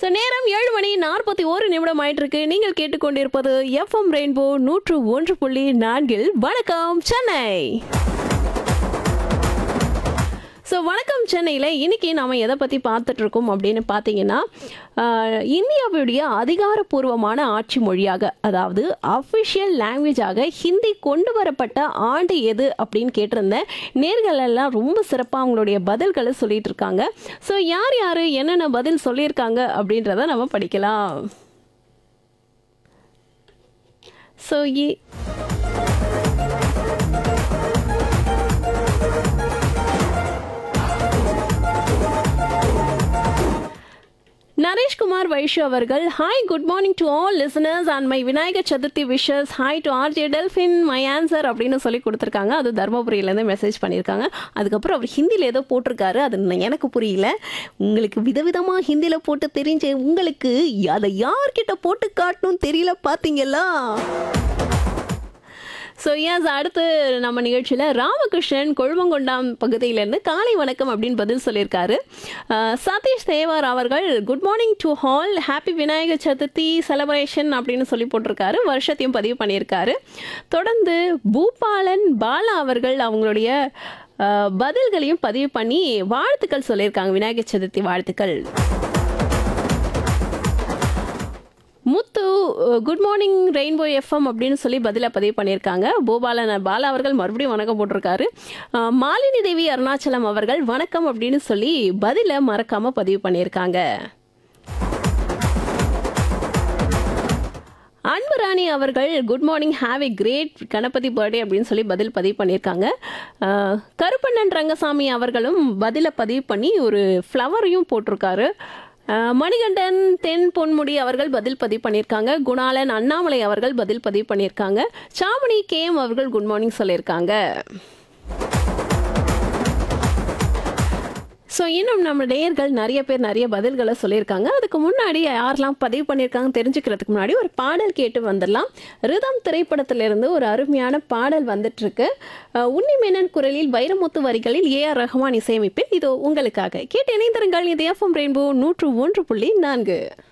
நேரம் 7:41 ஆயிட்டு இருக்கு. நீங்கள் கேட்டுக்கொண்டிருப்பது எஃப்எம் ரெயின்போ 101.4. வணக்கம் சென்னை. வணக்கம் சென்னையில் இன்னைக்கு நாம எதை பற்றி பார்த்துட்டு இருக்கோம் அப்படின்னு பார்த்தீங்கன்னா, இந்தியாவுடைய அதிகாரப்பூர்வமான ஆட்சி மொழியாக, அதாவது அஃபிஷியல் லாங்குவேஜாக ஹிந்தி கொண்டு வரப்பட்ட ஆண்டு எது அப்படின்னு கேட்டிருந்தேன். நேர்கள் எல்லாம் ரொம்ப சிறப்பாக அவங்களுடைய பதில்களை சொல்லிட்டு இருக்காங்க. யார் யார் என்னென்ன பதில் சொல்லியிருக்காங்க அப்படின்றத நம்ம படிக்கலாம். ஸோ நரேஷ்குமார் வைஷ்ய அவர்கள், hi, good morning to all listeners and my Vinayagar Chaturthi wishes. Hi to RJ Delphine, my answer அப்படின்னு சொல்லி கொடுத்துருக்காங்க. அது தர்மபுரியிலேருந்து மெசேஜ் பண்ணியிருக்காங்க. அதுக்கப்புறம் அவர் ஹிந்தியில் ஏதோ போட்டிருக்காரு, அது எனக்கு புரியல. உங்களுக்கு விதவிதமாக ஹிந்தியில் போட்டு தெரிஞ்ச உங்களுக்கு அதை யார்கிட்ட போட்டு காட்டணும்னு தெரியல, பார்த்தீங்களா? அடுத்து நம்ம நிகழ்ச்சியில் ராமகிருஷ்ணன் கொழுமங்கொண்டாம் பகுதியிலேருந்து காலை வணக்கம் அப்படின்னு பதில் சொல்லியிருக்காரு. சதீஷ் தேவார் அவர்கள், good morning to hall, happy Vinayagar Chaturthi celebration அப்படின்னு சொல்லி போட்டிருக்காரு. வருஷத்தையும் பதிவு பண்ணியிருக்காரு. தொடர்ந்து பூபாலன் பாலா அவர்கள் அவங்களுடைய பதில்களையும் பதிவு பண்ணி வாழ்த்துக்கள் சொல்லியிருக்காங்க, விநாயகர் சதுர்த்தி வாழ்த்துக்கள். முத்து, குட் மார்னிங் ரெயின்போ எஃப்எம் அப்படின்னு சொல்லி பதிலை பதிவு பண்ணியிருக்காங்க. பாலா அவர்கள் மறுபடியும் வணக்கம் போட்டிருக்காரு. மாலினி தேவி அருணாச்சலம் அவர்கள் வணக்கம் அப்படின்னு சொல்லி பதிலை மறக்காம பதிவு பண்ணியிருக்காங்க. அன்புராணி அவர்கள், good morning, have a great Ganapathi birthday அப்படின்னு சொல்லி பதில் பதிவு பண்ணியிருக்காங்க. கருப்பண்ணன் ரங்கசாமி அவர்களும் பதிலை பதிவு பண்ணி ஒரு ஃப்ளவரையும் போட்டிருக்காரு. மணிகண்டன் தென் பொன்முடி அவர்கள் பதில் பதிவு பண்ணியிருக்காங்க. குணாலன் அண்ணாமலை அவர்கள் பதில் பதிவு பண்ணியிருக்காங்க. சாமணி கேஎம் அவர்கள் குட் மார்னிங் சொல்லியிருக்காங்க. இன்னும் நம்ம நேயர்கள் நிறைய பேர் நிறைய பதில்களை சொல்லியிருக்காங்க. அதுக்கு முன்னாடி யாரெல்லாம் பதிவு பண்ணியிருக்காங்க தெரிஞ்சுக்கிறதுக்கு முன்னாடி ஒரு பாடல் கேட்டு வந்துடலாம். ரிதம் திரைப்படத்திலிருந்து ஒரு அருமையான பாடல் வந்துட்டு இருக்கு. உன்னிமேனன் குரலில், வைரமுத்து வரிகளில், ஏஆர் ரஹ்மான் இசையமைப்பில் இதோ உங்களுக்காக. கேட்டு இணைந்திருங்கள். இது எஃப்எம் ரெயின்போ 101.4.